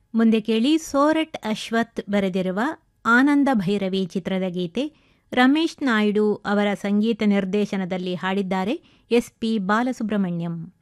ಮುಂದೆ ಕೇಳಿ ಸೋರಟ್ ಅಶ್ವಥ್ ಬರೆದಿರುವ ಆನಂದ ಭೈರವಿ ಚಿತ್ರದ ಗೀತೆ. ರಮೇಶ್ ನಾಯ್ಡು ಅವರ ಸಂಗೀತ ನಿರ್ದೇಶನದಲ್ಲಿ ಹಾಡಿದ್ದಾರೆ ಎಸ್ ಪಿ ಬಾಲಸುಬ್ರಹ್ಮಣ್ಯಂ.